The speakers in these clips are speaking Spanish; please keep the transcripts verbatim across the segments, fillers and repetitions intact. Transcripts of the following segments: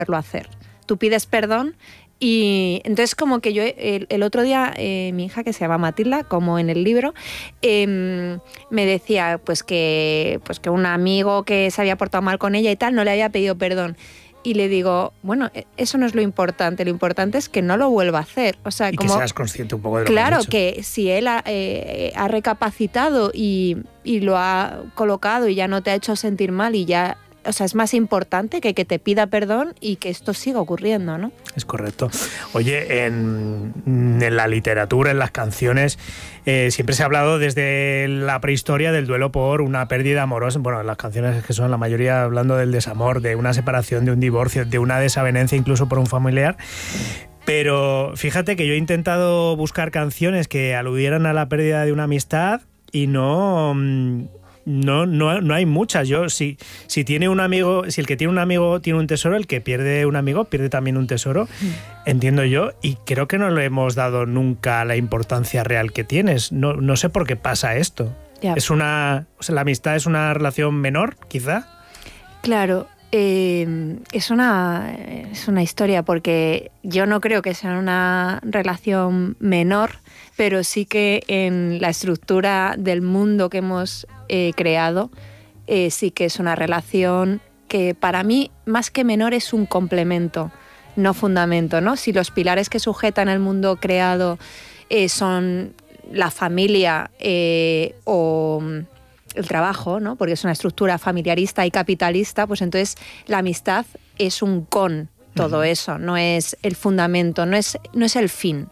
volverlo a hacer. Tú pides perdón y entonces como que yo el, el otro día eh, mi hija, que se llama Matilda, como en el libro, eh, me decía pues que, pues que un amigo que se había portado mal con ella y tal no le había pedido perdón. Y le digo, bueno, eso no es lo importante, lo importante es que no lo vuelva a hacer. O sea, y como, que seas consciente un poco de lo claro, que has hecho. que si él ha, eh, ha recapacitado y, y lo ha colocado y ya no te ha hecho sentir mal y ya... O sea, es más importante que que te pida perdón y que esto siga ocurriendo, ¿no? Es correcto. Oye, en, en la literatura, en las canciones, eh, siempre se ha hablado desde la prehistoria del duelo por una pérdida amorosa. Bueno, en las canciones que son la mayoría hablando del desamor, de una separación, de un divorcio, de una desavenencia incluso por un familiar. Pero fíjate que yo he intentado buscar canciones que aludieran a la pérdida de una amistad y no... No, no, no hay muchas. Yo, si, si tiene un amigo, si el que tiene un amigo tiene un tesoro, el que pierde un amigo pierde también un tesoro, entiendo yo, y creo que no le hemos dado nunca la importancia real que tienes. No, no sé por qué pasa esto. Ya. Es una, o sea, la amistad es una relación menor, quizá. Claro, eh, es una, es una historia, porque yo no creo que sea una relación menor, pero sí que en la estructura del mundo que hemos eh, creado, eh, sí que es una relación que para mí, más que menor, es un complemento, no fundamento, ¿no? Si los pilares que sujetan el mundo creado eh, son la familia eh, o el trabajo, ¿no? Porque es una estructura familiarista y capitalista, pues entonces la amistad es un con todo uh-huh. eso, no es el fundamento, no es, no es el fin.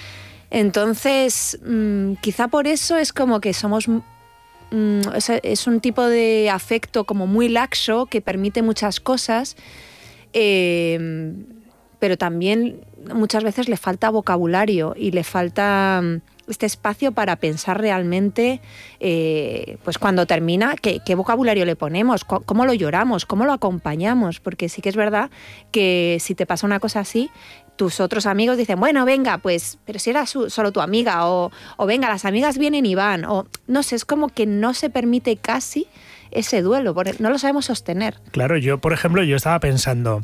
Entonces, mmm, quizá por eso es como que somos... Mmm, es, es un tipo de afecto como muy laxo que permite muchas cosas, eh, pero también muchas veces le falta vocabulario y le falta este espacio para pensar realmente, eh, pues cuando termina, ¿qué, qué vocabulario le ponemos? ¿Cómo lo lloramos? ¿Cómo lo acompañamos? Porque sí que es verdad que si te pasa una cosa así, tus otros amigos dicen, bueno, venga, pues, pero si era su, solo tu amiga, o, o venga, las amigas vienen y van, o no sé, es como que no se permite casi ese duelo, porque no lo sabemos sostener. Claro, yo, por ejemplo, yo estaba pensando,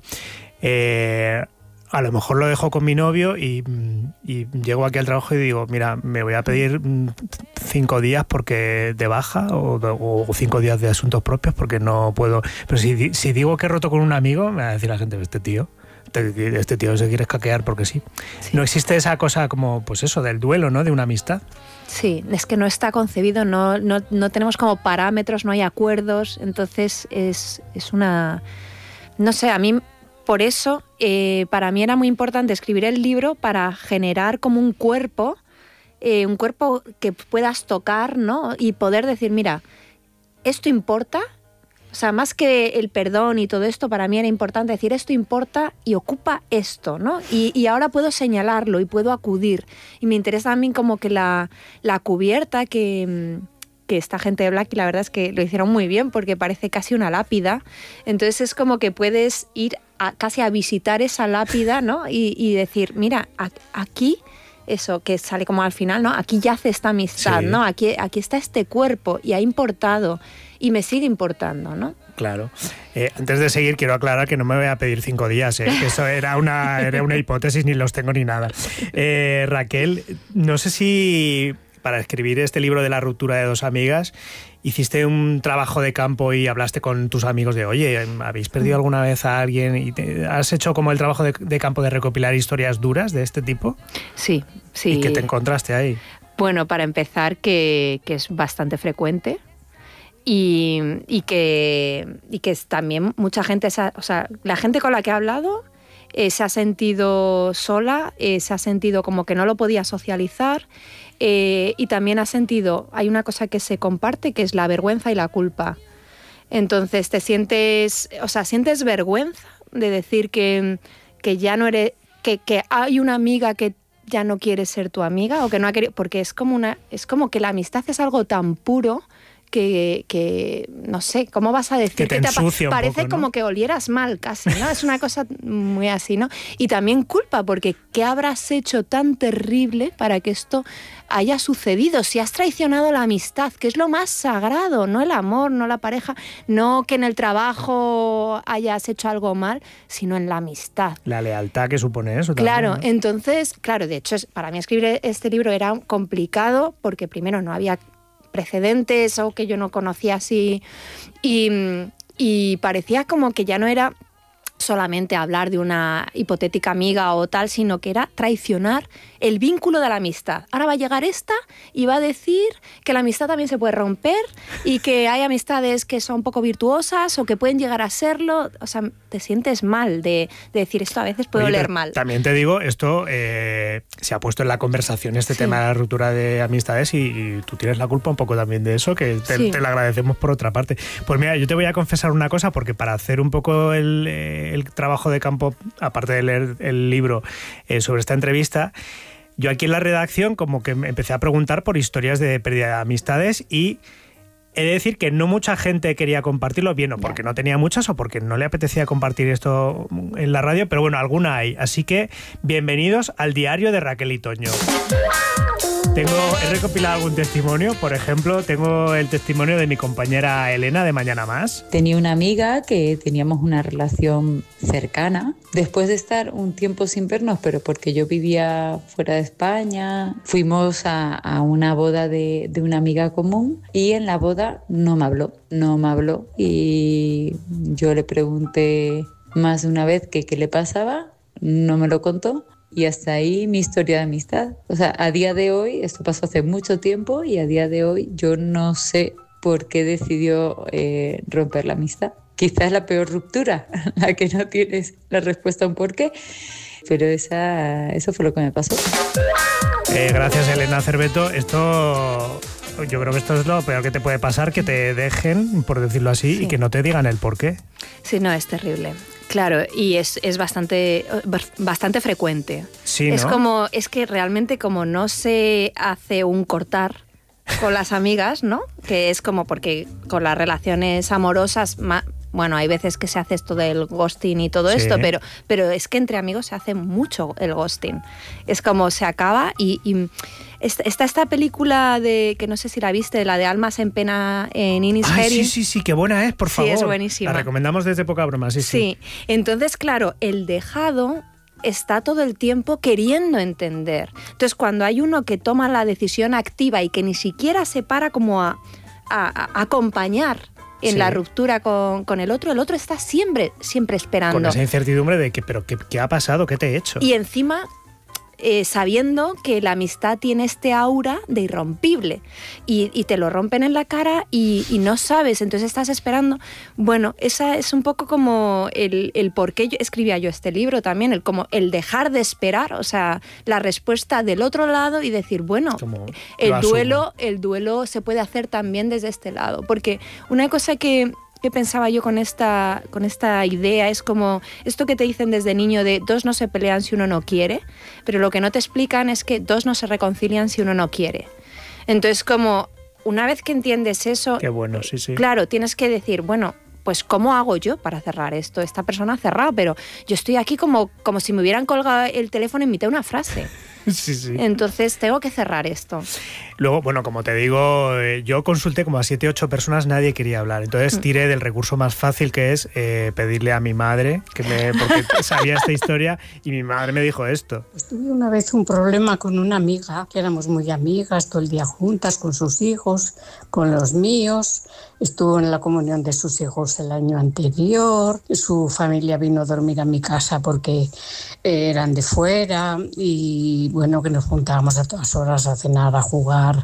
eh, a lo mejor lo dejo con mi novio y, y llego aquí al trabajo y digo, mira, me voy a pedir cinco días porque de baja o, o cinco días de asuntos propios porque no puedo. Pero si, si digo que he roto con un amigo, me va a decir la gente, este tío... este tío se quiere escaquear porque sí. sí. No existe esa cosa como, pues eso, del duelo, ¿no? De una amistad. Sí, es que no está concebido, no, no, no tenemos como parámetros, no hay acuerdos, entonces es, es una... No sé, a mí, por eso, eh, para mí era muy importante escribir el libro para generar como un cuerpo, eh, un cuerpo que puedas tocar, ¿no? Y poder decir, mira, esto importa. O sea, más que el perdón y todo esto, para mí era importante decir esto importa y ocupa esto, ¿no? Y, y ahora puedo señalarlo y puedo acudir. Y me interesa también como que la, la cubierta que, que esta gente de Black, y la verdad es que lo hicieron muy bien porque parece casi una lápida. Entonces es como que puedes ir a, casi a visitar esa lápida, ¿no? Y, y decir, mira, a, aquí... eso que sale como al final, ¿no? Aquí yace esta amistad, sí. ¿no? Aquí, aquí está este cuerpo y ha importado y me sigue importando, ¿no? Claro. Eh, antes de seguir, quiero aclarar que no me voy a pedir cinco días, ¿eh? Que eso era una, era una hipótesis, ni los tengo ni nada. Eh, Raquel, no sé si para escribir este libro de la ruptura de dos amigas hiciste un trabajo de campo y hablaste con tus amigos de, oye, ¿habéis perdido alguna vez a alguien? ¿Y te, has hecho como el trabajo de, de campo de recopilar historias duras de este tipo? Sí, sí. ¿Y qué te encontraste ahí? Bueno, para empezar, que, que es bastante frecuente y, y, que, y que es también mucha gente, o sea, la gente con la que he hablado eh, se ha sentido sola, eh, se ha sentido como que no lo podía socializar. Eh, y también has sentido, hay una cosa que se comparte, que es la vergüenza y la culpa. Entonces te sientes, o sea, sientes vergüenza de decir que, que ya no eres, que, que hay una amiga que ya no quiere ser tu amiga o que no ha querido, porque es como una, es como que la amistad es algo tan puro que, que no sé, ¿cómo vas a decir? Que te ensucia un poco, parece ¿no? Como que olieras mal casi, ¿no? Es una cosa muy así, ¿no? Y también culpa, porque ¿qué habrás hecho tan terrible para que esto haya sucedido, si has traicionado la amistad, que es lo más sagrado, no el amor, no la pareja, no que en el trabajo hayas hecho algo mal, sino en la amistad. La lealtad que supone eso. Claro, también, ¿no? Entonces, claro, de hecho, para mí escribir este libro era complicado porque primero no había precedentes o que yo no conocía así y, y parecía como que ya no era solamente hablar de una hipotética amiga o tal, sino que era traicionar el vínculo de la amistad. Ahora va a llegar esta y va a decir que la amistad también se puede romper y que hay amistades que son poco virtuosas o que pueden llegar a serlo. O sea, te sientes mal de, de decir esto, a veces puedo Oye, leer mal. También te digo, esto eh, se ha puesto en la conversación, este sí. tema de la ruptura de amistades y, y tú tienes la culpa un poco también de eso, que te, sí. te lo agradecemos por otra parte. Pues mira, yo te voy a confesar una cosa, porque para hacer un poco el, el trabajo de campo, aparte de leer el libro eh, sobre esta entrevista, yo aquí en la redacción como que me empecé a preguntar por historias de pérdida de amistades y he de decir que no mucha gente quería compartirlo, bien o porque no tenía muchas o porque no le apetecía compartir esto en la radio, pero bueno, alguna hay. Así que bienvenidos al diario de Raquel y Toño. Tengo, he recopilado algún testimonio, por ejemplo, tengo el testimonio de mi compañera Elena de Mañana Más. Tenía una amiga que teníamos una relación cercana. Después de estar un tiempo sin vernos, pero porque yo vivía fuera de España, fuimos a, a una boda de, de una amiga común y en la boda no me habló, no me habló y yo le pregunté más de una vez que qué le pasaba, no me lo contó. Y hasta ahí mi historia de amistad. O sea, a día de hoy, esto pasó hace mucho tiempo y a día de hoy yo no sé por qué decidió eh, romper la amistad. Quizás la peor ruptura, la que no tienes la respuesta a un por qué, pero esa, eso fue lo que me pasó. Eh, gracias, Elena Cerveto. Esto... Yo creo que esto es lo peor que te puede pasar, que te dejen, por decirlo así, sí. y que no te digan el por qué. Sí, no, es terrible. Claro, y es, es bastante, bastante frecuente. Sí, ¿no? Es como, es que realmente como no se hace un cortar con las amigas, ¿no? Que es como porque con las relaciones amorosas, bueno, hay veces que se hace esto del ghosting y todo sí. esto, pero, pero es que entre amigos se hace mucho el ghosting. Es como se acaba y... y está esta película de, que no sé si la viste, la de Almas en Pena en Inisherin. Sí, sí, sí, qué buena es, por favor. Sí, es buenísima. La recomendamos desde Poca Broma, sí, sí. Sí, entonces, claro, el dejado está todo el tiempo queriendo entender. Entonces, cuando hay uno que toma la decisión activa y que ni siquiera se para como a, a, a acompañar en sí. la ruptura con, con el otro, el otro está siempre, siempre esperando. Con esa incertidumbre de que, pero ¿qué, qué ha pasado? ¿Qué te he hecho? Y encima... Eh, sabiendo que la amistad tiene este aura de irrompible y, y te lo rompen en la cara y, y no sabes, entonces estás esperando. Bueno, esa es un poco como el, el por qué yo escribía yo este libro también, el, como el dejar de esperar, o sea, la respuesta del otro lado y decir, bueno, el duelo, el duelo se puede hacer también desde este lado, porque una cosa que... ¿Qué pensaba yo con esta, con esta idea? Es como esto que te dicen desde niño de dos no se pelean si uno no quiere, pero lo que no te explican es que dos no se reconcilian si uno no quiere. Entonces, como una vez que entiendes eso, qué bueno, sí, sí. Claro, tienes que decir, bueno, pues ¿cómo hago yo para cerrar esto? Esta persona ha cerrado, pero yo estoy aquí como, como si me hubieran colgado el teléfono y mitad una frase. Sí, sí. Entonces tengo que cerrar esto. Luego, bueno, como te digo, eh, yo consulté como a siete, ocho personas, nadie quería hablar. Entonces tiré del recurso más fácil, que es eh, pedirle a mi madre, que me, porque sabía esta historia, y mi madre me dijo esto. Pues tuve una vez un problema con una amiga, que éramos muy amigas, todo el día juntas, con sus hijos, con los míos. Estuvo en la comunión de sus hijos el año anterior. Su familia vino a dormir a mi casa porque eran de fuera y bueno, que nos juntábamos a todas horas a cenar, a jugar.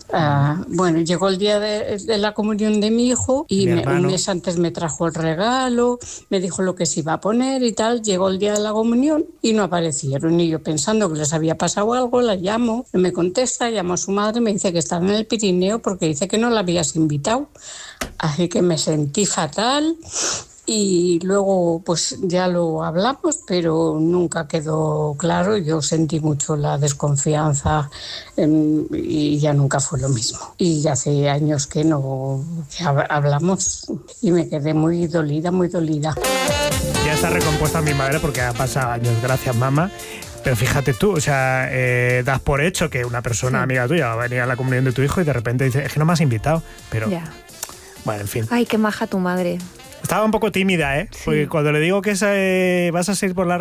Uh, bueno, llegó el día de, de la comunión de mi hijo y mi me, un mes antes me trajo el regalo, me dijo lo que se iba a poner y tal. Llegó el día de la comunión y no aparecieron. Y yo pensando que les había pasado algo, la llamo, no me contesta, llamo a su madre, me dice que estaba en el Pirineo porque dice que no la habías invitado. Así que me sentí fatal y luego pues ya lo hablamos, pero nunca quedó claro. Yo sentí mucho la desconfianza eh, y ya nunca fue lo mismo. Y hace años que no que hablamos y me quedé muy dolida, muy dolida. Ya está recompuesta mi madre porque ha pasado años, gracias mamá. Pero fíjate tú, o sea, eh, das por hecho que una persona Sí. amiga tuya va a venir a la comunión de tu hijo y de repente dice, es que no me has invitado. Pero, Ya. bueno, en fin. Ay, qué maja tu madre. Estaba un poco tímida, ¿eh? Sí. Porque cuando le digo que eh, vas a seguir por la